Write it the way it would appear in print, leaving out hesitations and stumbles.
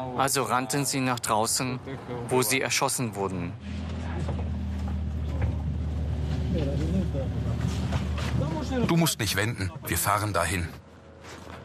Also rannten sie nach draußen, wo sie erschossen wurden. Du musst nicht wenden, wir fahren dahin.